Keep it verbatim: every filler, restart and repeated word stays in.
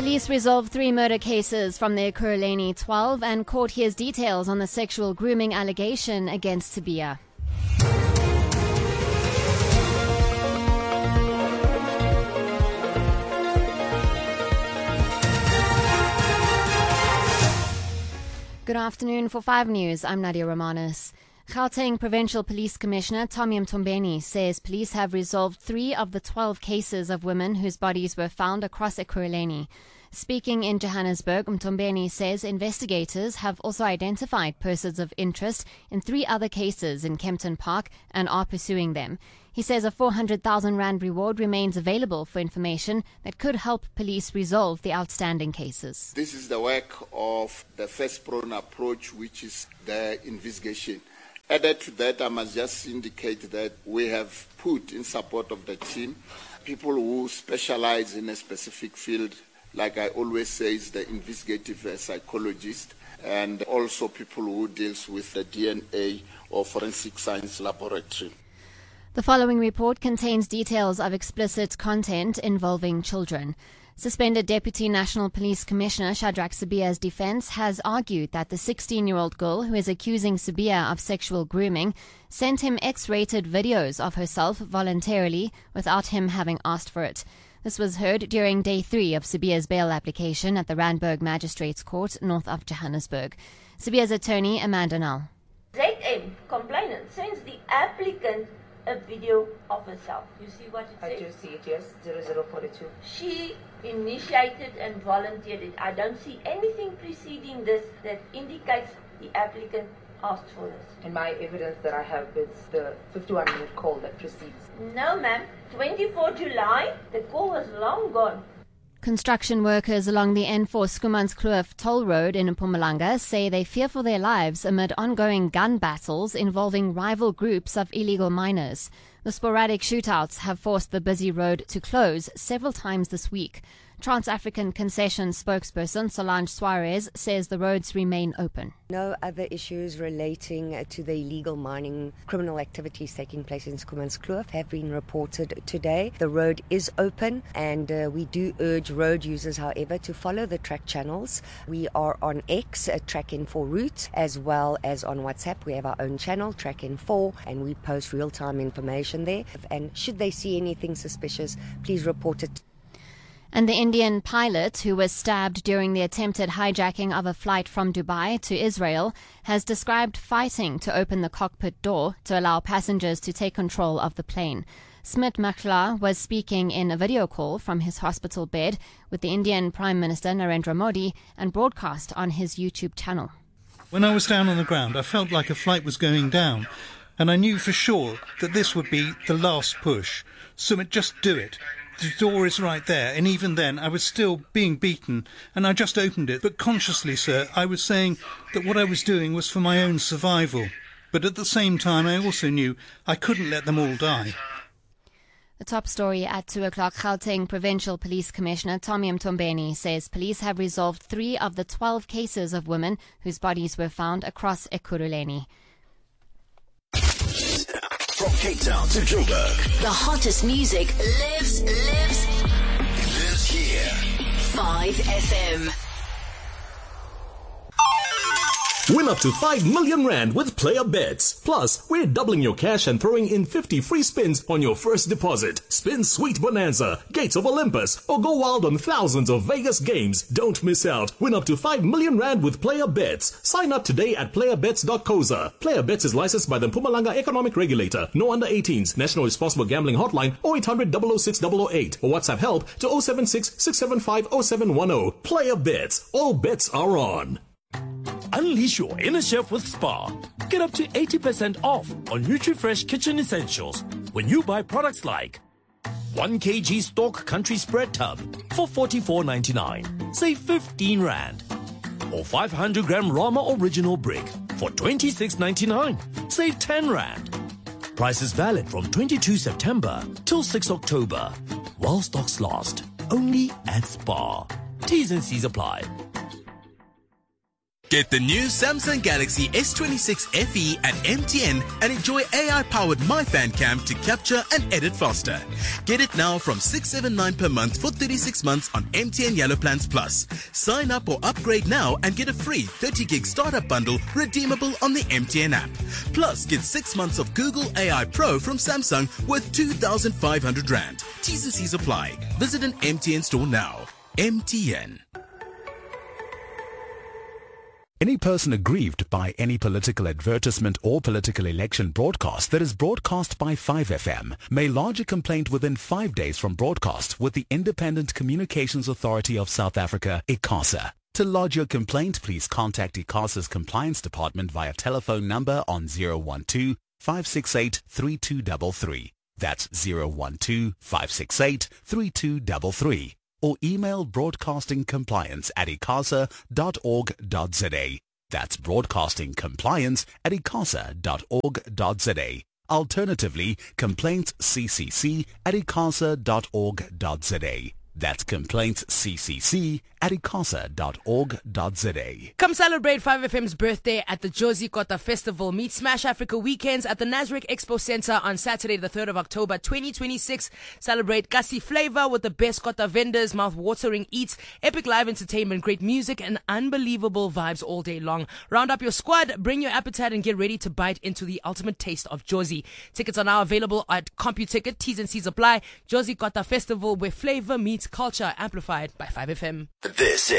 Police resolved three murder cases from the Ekurhuleni twelve and court hears details on the sexual grooming allegation against Sibiya. Good afternoon. For five News, I'm Nadia Romanis. Gauteng Provincial Police Commissioner Tommy Mtombeni says police have resolved three of the twelve cases of women whose bodies were found across Ekurhuleni. Speaking in Johannesburg, Mtombeni says investigators have also identified persons of interest in three other cases in Kempton Park and are pursuing them. He says a four hundred thousand rand reward remains available for information that could help police resolve the outstanding cases. This is the work of the first prone approach, which is the investigation. Added to that, I must just indicate that we have put in support of the team people who specialize in a specific field, like I always say, is the investigative uh, psychologist, and also people who deals with the D N A or forensic science laboratory. The following report contains details of explicit content involving children. Suspended Deputy National Police Commissioner Shadrack Sibiya's defense has argued that the sixteen-year-old girl who is accusing Sibiya of sexual grooming sent him X-rated videos of herself voluntarily without him having asked for it. This was heard during day three of Sibiya's bail application at the Randburg Magistrates Court, north of Johannesburg. Sibiya's attorney, Amanda Null. Z M, complainant, sends the applicant a video of herself. You see what it says? I do see it, yes, zero zero four two. She initiated and volunteered it. I don't see anything preceding this that indicates the applicant asked for this. And my evidence that I have is the fifty-one minute call that precedes. No, ma'am. twenty-fourth of July, the call was long gone. Construction workers along the N four Schoemanskloof toll road in Mpumalanga say they fear for their lives amid ongoing gun battles involving rival groups of illegal miners. The sporadic shootouts have forced the busy road to close several times this week. Trans-African Concession spokesperson Solange Suarez says the roads remain open. No other issues relating to the illegal mining criminal activities taking place in Schoemanskloof have been reported today. The road is open, and uh, we do urge road users, however, to follow the track channels. We are on X, uh, Track Info Route, as well as on WhatsApp. We have our own channel, Track Info, and we post real-time information there. And should they see anything suspicious, please report it. And the Indian pilot who was stabbed during the attempted hijacking of a flight from Dubai to Israel has described fighting to open the cockpit door to allow passengers to take control of the plane. Smit Makhla was speaking in a video call from his hospital bed with the Indian Prime Minister Narendra Modi and broadcast on his YouTube channel. When I was down on the ground, I felt like a flight was going down, and I knew for sure that this would be the last push. Sumit, just do it. The door is right there, and even then I was still being beaten, and I just opened it. But consciously, sir, I was saying that what I was doing was for my own survival. But at the same time, I also knew I couldn't let them all die. The top story at two o'clock, Gauteng Provincial Police Commissioner Tommy Mtombeni says police have resolved three of the twelve cases of women whose bodies were found across Ekurhuleni. From Cape Town to Joburg, the hottest music lives, lives, lives here. five F M. Win up to five million rand with Player Bets. Plus, we're doubling your cash and throwing in fifty free spins on your first deposit. Spin Sweet Bonanza, Gates of Olympus, or go wild on thousands of Vegas games. Don't miss out. Win up to five million rand with Player Bets. Sign up today at player bets dot co za. Player Bets is licensed by the Mpumalanga Economic Regulator. No under eighteens. National Responsible Gambling Hotline oh eight hundred, double oh six, double oh eight or WhatsApp help to oh seven six, six seven five, oh seven one oh. Player Bets. All bets are on. Unleash your inner chef with Spar. Get up to eighty percent off on NutriFresh kitchen essentials when you buy products like one kilogram Stork Country Spread Tub for forty-four ninety-nine. Save fifteen rand. Or five hundred gram Rama Original Brick for twenty-six ninety-nine. Save ten rand. Price is valid from twenty-second September till sixth October. While stocks last. Only at Spar. T's and C's apply. Get the new Samsung Galaxy S twenty-six F E at M T N and enjoy A I-powered MyFanCam to capture and edit faster. Get it now from six seventy-nine per month for thirty-six months on M T N Yellow Plans Plus. Sign up or upgrade now and get a free thirty gig startup bundle redeemable on the M T N app. Plus, get six months of Google A I Pro from Samsung worth two thousand five hundred rand. T's and C's apply. Visit an M T N store now. M T N. Any person aggrieved by any political advertisement or political election broadcast that is broadcast by five F M may lodge a complaint within five days from broadcast with the Independent Communications Authority of South Africa, ICASA. To lodge your complaint, please contact ICASA's Compliance Department via telephone number on zero one two, five six eight, three two three three. That's zero one two, five six eight, three two three three. Or email broadcastingcompliance at icasa dot org dot za. That's broadcastingcompliance at icasa dot org dot za. Alternatively, complaintsccc at icasa dot org dot za. That's complaintsccc at icasa dot org dot za. Come celebrate five F M's birthday at the Josie Kota Festival. Meet Smash Africa Weekends at the Nasrec Expo Center on Saturday, the third of October, twenty twenty-six. Celebrate Kasi flavor with the best Kota vendors, mouth-watering eats, epic live entertainment, great music, and unbelievable vibes all day long. Round up your squad, bring your appetite, and get ready to bite into the ultimate taste of Josie. Tickets are now available at CompuTicket. T's and C's apply. Josie Kota Festival, where flavor meets culture, amplified by five F M. This